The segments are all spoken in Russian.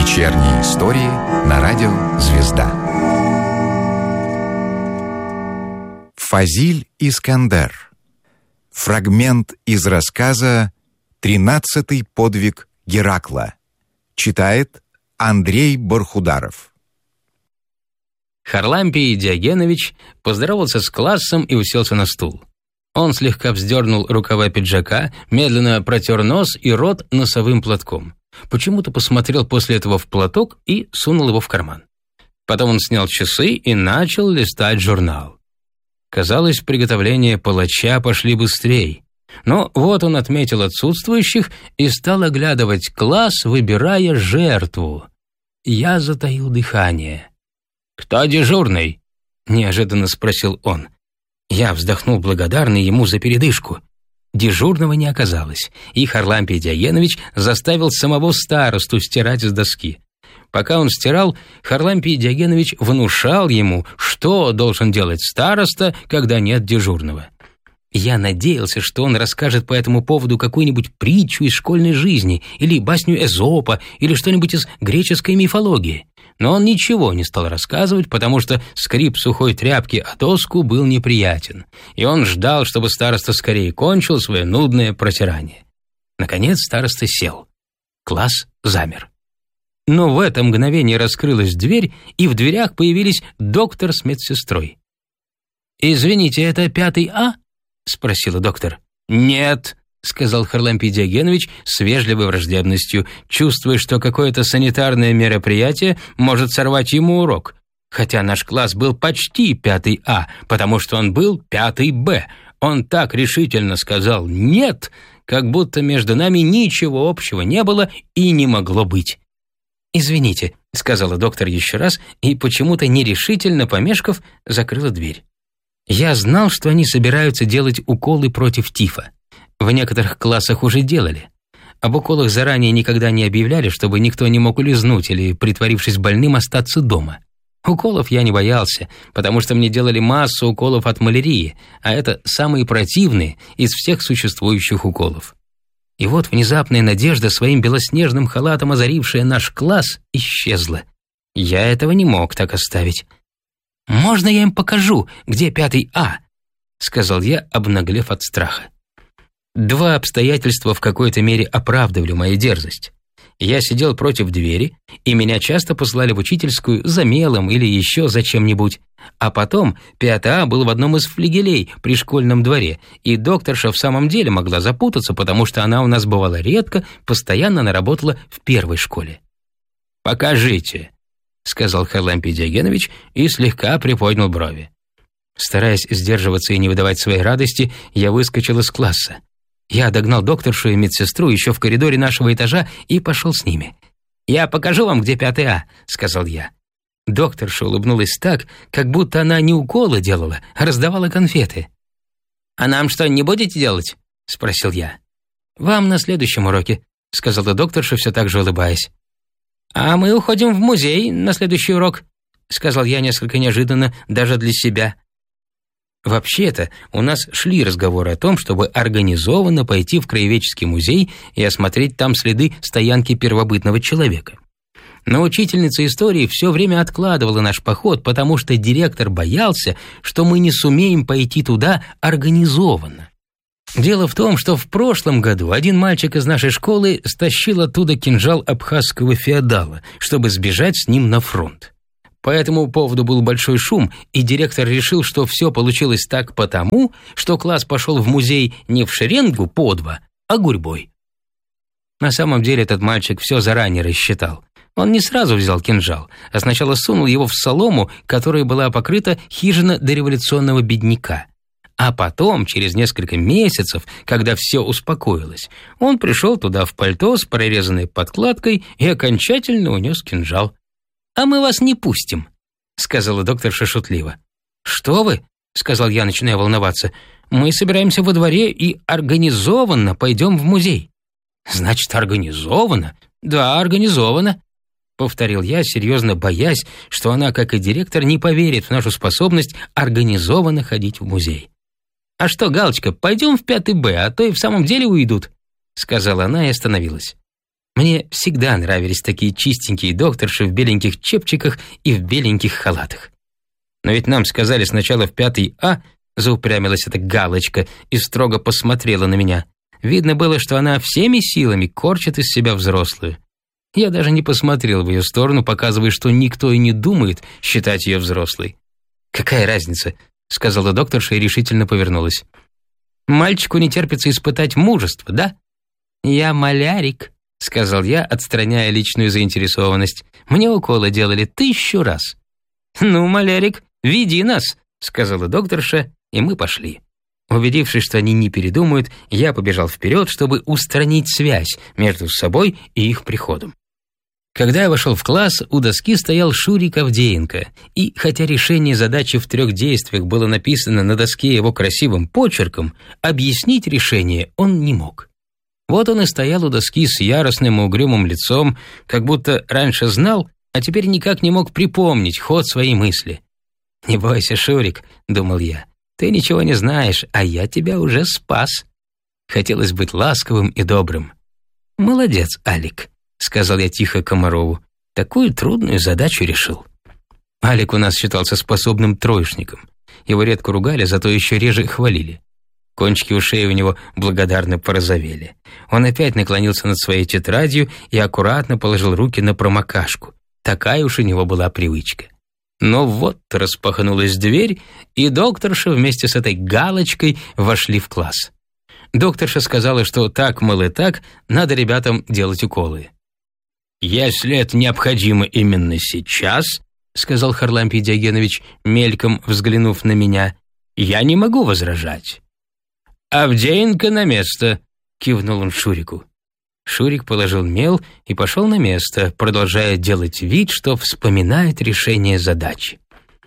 Вечерние истории на радио «Звезда». Фазиль Искандер. Фрагмент из рассказа «13-й подвиг Геракла». Читает Андрей Бархударов. Харлампий Диогенович поздоровался с классом и уселся на стул. Он слегка вздернул рукава пиджака, медленно протер нос и рот носовым платком. Почему-то посмотрел после этого в платок и сунул его в карман. Потом он снял часы и начал листать журнал. Казалось, приготовления палача пошли быстрее. Но вот он отметил отсутствующих и стал оглядывать класс, выбирая жертву. Я затаил дыхание. «Кто дежурный?» – неожиданно спросил он. Я вздохнул благодарный ему за передышку. Дежурного не оказалось, и Харлампий Диогенович заставил самого старосту стирать с доски. Пока он стирал, Харлампий Диогенович внушал ему, что должен делать староста, когда нет дежурного. Я надеялся, что он расскажет по этому поводу какую-нибудь притчу из школьной жизни, или басню Эзопа, или что-нибудь из греческой мифологии. Но он ничего не стал рассказывать, потому что скрип сухой тряпки о доску был неприятен, и он ждал, чтобы староста скорее кончил свое нудное протирание. Наконец староста сел. Класс замер. Но в это мгновение раскрылась дверь, и в дверях появились доктор с медсестрой. «Извините, это 5-й А?» — спросила доктор. «Нет», — сказал Харлампий Диогенович с вежливой враждебностью, чувствуя, что какое-то санитарное мероприятие может сорвать ему урок. Хотя наш класс был почти 5-й А, потому что он был 5-й Б. Он так решительно сказал «нет», как будто между нами ничего общего не было и не могло быть. «Извините», — сказала доктор еще раз и, почему-то нерешительно помешков, закрыла дверь. Я знал, что они собираются делать уколы против тифа. В некоторых классах уже делали. Об уколах заранее никогда не объявляли, чтобы никто не мог улизнуть или, притворившись больным, остаться дома. Уколов я не боялся, потому что мне делали массу уколов от малярии, а это самые противные из всех существующих уколов. И вот внезапная надежда, своим белоснежным халатом озарившая наш класс, исчезла. Я этого не мог так оставить. «Можно я им покажу, где 5-й А?» — сказал я, обнаглев от страха. Два обстоятельства в какой-то мере оправдывали мою дерзость. Я сидел против двери, и меня часто посылали в учительскую за мелом или еще за чем-нибудь. А потом 5-й А был в одном из флигелей при школьном дворе, и докторша в самом деле могла запутаться, потому что она у нас бывала редко, постоянно она работала в первой школе. «Покажите», — сказал Харлампий Диогенович и слегка приподнял брови. Стараясь сдерживаться и не выдавать своей радости, я выскочил из класса. Я догнал докторшу и медсестру еще в коридоре нашего этажа и пошел с ними. «Я покажу вам, где 5-й А», — сказал я. Докторша улыбнулась так, как будто она не уколы делала, а раздавала конфеты. «А нам что, не будете делать?» — спросил я. «Вам на следующем уроке», — сказала докторша, все так же улыбаясь. «А мы уходим в музей на следующий урок», — сказал я несколько неожиданно даже для себя. Вообще-то у нас шли разговоры о том, чтобы организованно пойти в краеведческий музей и осмотреть там следы стоянки первобытного человека. Но учительница истории все время откладывала наш поход, потому что директор боялся, что мы не сумеем пойти туда организованно. Дело в том, что в прошлом году один мальчик из нашей школы стащил оттуда кинжал абхазского феодала, чтобы сбежать с ним на фронт. По этому поводу был большой шум, и директор решил, что все получилось так потому, что класс пошел в музей не в шеренгу по два, а гурьбой. На самом деле этот мальчик все заранее рассчитал. Он не сразу взял кинжал, а сначала сунул его в солому, которой была покрыта хижина дореволюционного бедняка. А потом, через несколько месяцев, когда все успокоилось, он пришел туда в пальто с прорезанной подкладкой и окончательно унес кинжал. «А мы вас не пустим», — сказала докторша шутливо. «Что вы?» — сказал я, начиная волноваться. «Мы собираемся во дворе и организованно пойдем в музей». «Значит, организованно?» «Да, организованно», — повторил я, серьезно боясь, что она, как и директор, не поверит в нашу способность организованно ходить в музей. «А что, Галочка, пойдем в 5-й Б, а то и в самом деле уйдут», — сказала она и остановилась. Мне всегда нравились такие чистенькие докторши в беленьких чепчиках и в беленьких халатах. Но ведь нам сказали сначала в 5 А, заупрямилась эта Галочка и строго посмотрела на меня. Видно было, что она всеми силами корчит из себя взрослую. Я даже не посмотрел в ее сторону, показывая, что никто и не думает считать ее взрослой. «Какая разница?» — сказала докторша и решительно повернулась. «Мальчику не терпится испытать мужество, да?» «Я малярик», — сказал я, отстраняя личную заинтересованность. «Мне уколы делали 1000 раз». «Ну, малярик, веди нас», — сказала докторша, и мы пошли. Убедившись, что они не передумают, я побежал вперед, чтобы устранить связь между собой и их приходом. Когда я вошел в класс, у доски стоял Шурик Авдеенко, и хотя решение задачи в 3 действиях было написано на доске его красивым почерком, объяснить решение он не мог. Вот он и стоял у доски с яростным и угрюмым лицом, как будто раньше знал, а теперь никак не мог припомнить ход своей мысли. «Не бойся, Шурик», — думал я, — «ты ничего не знаешь, а я тебя уже спас». Хотелось быть ласковым и добрым. «Молодец, Алик», — сказал я тихо Комарову, — «такую трудную задачу решил». Алик у нас считался способным троечником. Его редко ругали, зато еще реже хвалили. Кончики ушей у него благодарно порозовели. Он опять наклонился над своей тетрадью и аккуратно положил руки на промокашку. Такая уж у него была привычка. Но вот распахнулась дверь, и докторша вместе с этой Галочкой вошли в класс. Докторша сказала, что так, мол, и так, надо ребятам делать уколы. «Если это необходимо именно сейчас», — сказал Харлампий Диогенович, мельком взглянув на меня, — «я не могу возражать». «Авдеенко на место», — кивнул он Шурику. Шурик положил мел и пошел на место, продолжая делать вид, что вспоминает решение задачи.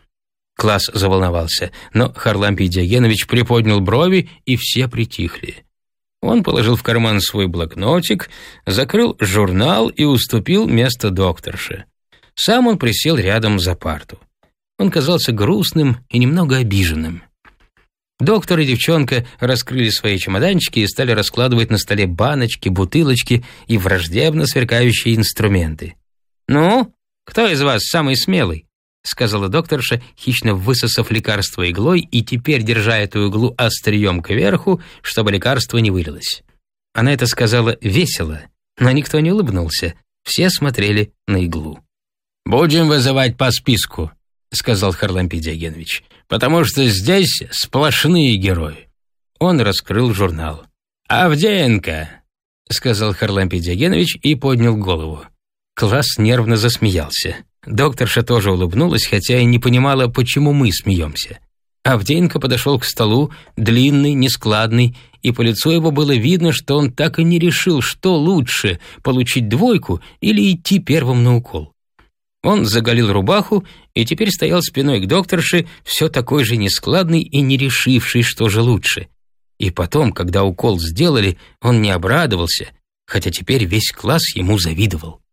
Класс заволновался, но Харлампий Диогенович приподнял брови, и все притихли. Он положил в карман свой блокнотик, закрыл журнал и уступил место докторше. Сам он присел рядом за парту. Он казался грустным и немного обиженным. Доктор и девчонка раскрыли свои чемоданчики и стали раскладывать на столе баночки, бутылочки и враждебно сверкающие инструменты. «Ну, кто из вас самый смелый?» — сказала докторша, хищно высосав лекарство иглой и теперь держа эту иглу острием кверху, чтобы лекарство не вылилось. Она это сказала весело, но никто не улыбнулся. Все смотрели на иглу. «Будем вызывать по списку», — сказал Харлампий Диогенович, «потому что здесь сплошные герои». Он раскрыл журнал. «Авдеенко», — сказал Харлампий Диогенович и поднял голову. Класс нервно засмеялся. Докторша тоже улыбнулась, хотя и не понимала, почему мы смеемся. Авдеенко подошел к столу, длинный, нескладный, и по лицу его было видно, что он так и не решил, что лучше — получить 2 или идти первым на укол. Он заголил рубаху и теперь стоял спиной к докторше, все такой же нескладный и не решивший, что же лучше. И потом, когда укол сделали, он не обрадовался, хотя теперь весь класс ему завидовал.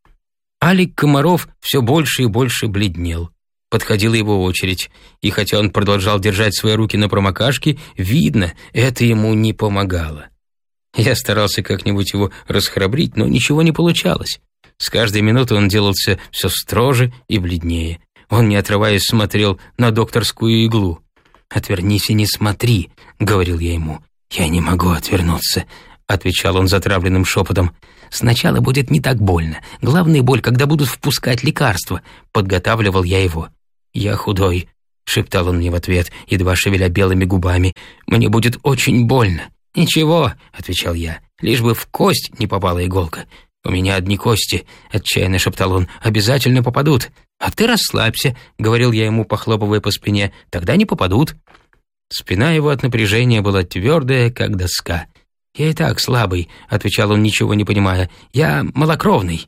Алик Комаров все больше и больше бледнел. Подходила его очередь, и хотя он продолжал держать свои руки на промокашке, видно, это ему не помогало. Я старался как-нибудь его расхрабрить, но ничего не получалось. С каждой минутой он делался все строже и бледнее. Он, не отрываясь, смотрел на докторскую иглу. «Отвернись и не смотри», — говорил я ему. «Я не могу отвернуться», — отвечал он затравленным шепотом. «Сначала будет не так больно. Главная боль, когда будут впускать лекарства», — подготавливал я его. «Я худой», — шептал он мне в ответ, едва шевеля белыми губами. «Мне будет очень больно». «Ничего», — отвечал я, — «лишь бы в кость не попала иголка». «У меня одни кости», — отчаянно шептал он, — «обязательно попадут». «А ты расслабься», — говорил я ему, похлопывая по спине, — «тогда не попадут». Спина его от напряжения была твердая, как доска. «Я и так слабый», — отвечал он, ничего не понимая, — «я малокровный».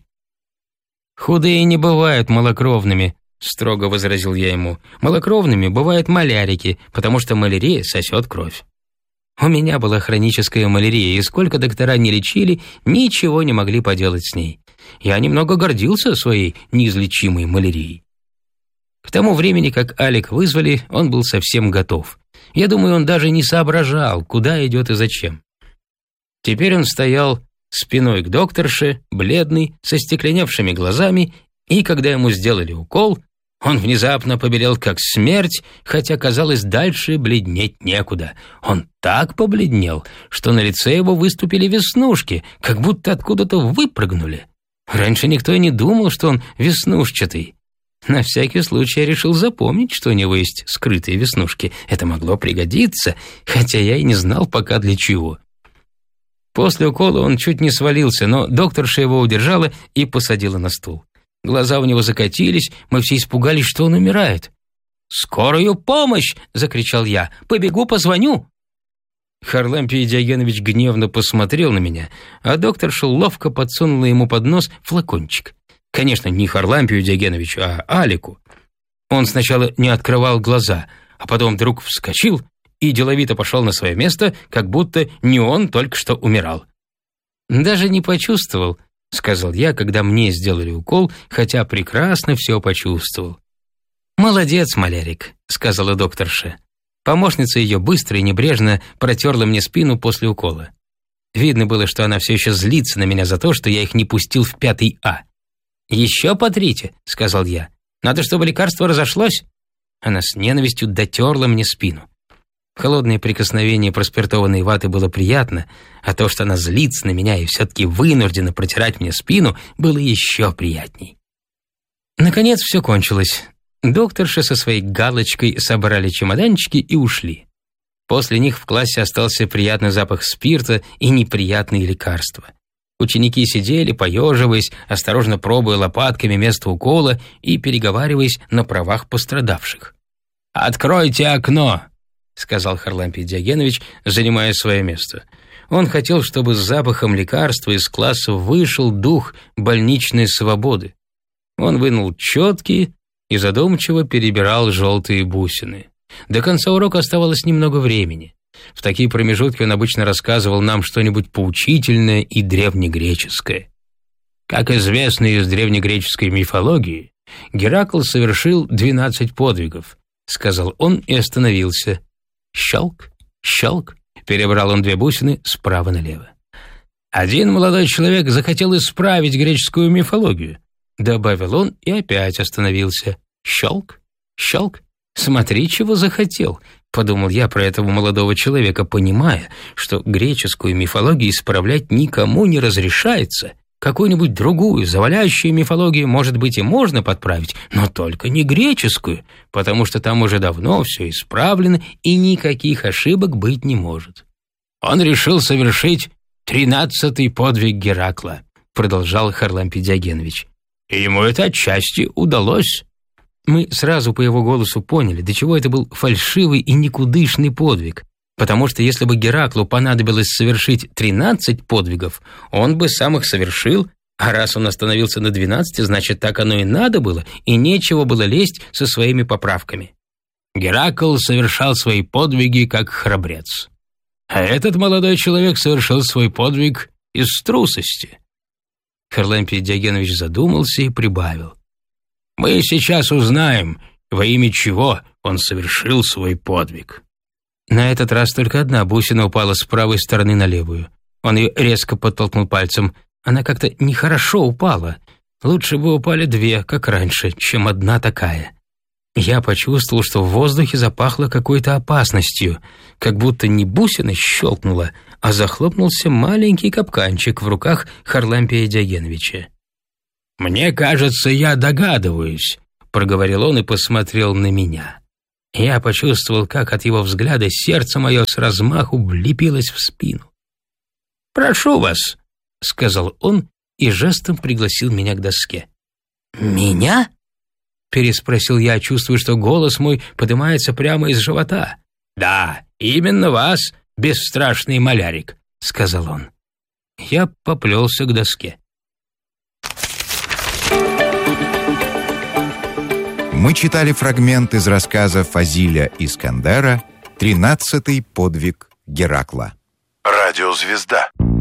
«Худые не бывают малокровными», — строго возразил я ему. «Малокровными бывают малярики, потому что малярия сосет кровь». У меня была хроническая малярия, и сколько доктора не лечили, ничего не могли поделать с ней. Я немного гордился своей неизлечимой малярией. К тому времени, как Алик вызвали, он был совсем готов. Я думаю, он даже не соображал, куда идет и зачем. Теперь он стоял спиной к докторше, бледный, со стекленевшими глазами, и когда ему сделали укол, он внезапно побелел как смерть, хотя, казалось, дальше бледнеть некуда. Он так побледнел, что на лице его выступили веснушки, как будто откуда-то выпрыгнули. Раньше никто и не думал, что он веснушчатый. На всякий случай я решил запомнить, что у него есть скрытые веснушки. Это могло пригодиться, хотя я и не знал пока для чего. После укола он чуть не свалился, но докторша его удержала и посадила на стул. Глаза у него закатились, мы все испугались, что он умирает. «Скорую помощь!» — закричал я. «Побегу, позвоню!» Харлампий Диогенович гневно посмотрел на меня, а докторша ловко подсунула ему под нос флакончик. Конечно, не Харлампию Диогеновичу, а Алику. Он сначала не открывал глаза, а потом вдруг вскочил и деловито пошел на свое место, как будто не он только что умирал. «Даже не почувствовал», — сказал я, когда мне сделали укол, хотя прекрасно все почувствовал. «Молодец, малярик», — сказала докторша. Помощница ее быстро и небрежно протерла мне спину после укола. Видно было, что она все еще злится на меня за то, что я их не пустил в 5 А. «Еще потрите», — сказал я. «Надо, чтобы лекарство разошлось». Она с ненавистью дотерла мне спину. Холодное прикосновение проспиртованной ваты было приятно, а то, что она злится на меня и все-таки вынуждена протирать мне спину, было еще приятней. Наконец все кончилось. Докторша со своей галочкой собрали чемоданчики и ушли. После них в классе остался приятный запах спирта и неприятные лекарства. Ученики сидели, поеживаясь, осторожно пробуя лопатками место укола и переговариваясь на правах пострадавших. «Откройте окно!» — сказал Харлампий Диогенович, занимая свое место. Он хотел, чтобы с запахом лекарства из класса вышел дух больничной свободы. Он вынул четки и задумчиво перебирал желтые бусины. До конца урока оставалось немного времени. В такие промежутки он обычно рассказывал нам что-нибудь поучительное и древнегреческое. Как известно из древнегреческой мифологии, Геракл совершил 12 подвигов, сказал он и остановился. Щелк, щелк, перебрал он 2 бусины справа налево. Один молодой человек захотел исправить греческую мифологию, добавил он и опять остановился. Щелк, щелк, смотри, чего захотел, подумал я про этого молодого человека, понимая, что греческую мифологию исправлять никому не разрешается. Какую-нибудь другую, завалящую мифологию, может быть, и можно подправить, но только не греческую, потому что там уже давно все исправлено и никаких ошибок быть не может. Он решил совершить 13-й подвиг Геракла, продолжал Харлампий Диогенович. И ему это отчасти удалось. Мы сразу по его голосу поняли, до чего это был фальшивый и никудышный подвиг, потому что если бы Гераклу понадобилось совершить 13 подвигов, он бы сам их совершил, а раз он остановился на 12, значит, так оно и надо было, и нечего было лезть со своими поправками. Геракл совершал свои подвиги как храбрец. А этот молодой человек совершил свой подвиг из трусости. Харлампий Диогенович задумался и прибавил. Мы сейчас узнаем, во имя чего он совершил свой подвиг. На этот раз только одна бусина упала с правой стороны на левую. Он ее резко подтолкнул пальцем. Она как-то нехорошо упала. Лучше бы упали 2, как раньше, чем одна такая. Я почувствовал, что в воздухе запахло какой-то опасностью, как будто не бусина щелкнула, а захлопнулся маленький капканчик в руках Харлампия Диогеновича. «Мне кажется, я догадываюсь», — проговорил он и посмотрел на меня. Я почувствовал, как от его взгляда сердце мое с размаху влепилось в спину. «Прошу вас», — сказал он и жестом пригласил меня к доске. «Меня?» — переспросил я, чувствуя, что голос мой поднимается прямо из живота. «Да, именно вас, бесстрашный малярик», — сказал он. Я поплелся к доске. Мы читали фрагмент из рассказа Фазиля Искандера «13-й подвиг Геракла». Радиозвезда.